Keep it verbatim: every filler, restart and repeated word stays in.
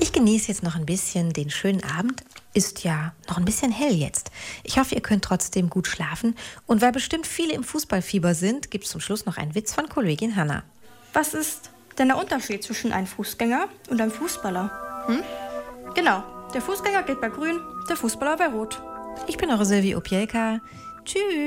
Ich genieße jetzt noch ein bisschen den schönen Abend. Ist ja noch ein bisschen hell jetzt. Ich hoffe, ihr könnt trotzdem gut schlafen. Und weil bestimmt viele im Fußballfieber sind, gibt es zum Schluss noch einen Witz von Kollegin Hanna. Was ist denn der Unterschied zwischen einem Fußgänger und einem Fußballer? Hm? Genau, der Fußgänger geht bei grün, der Fußballer bei rot. Ich bin eure Silvi Opielka. Tschüss.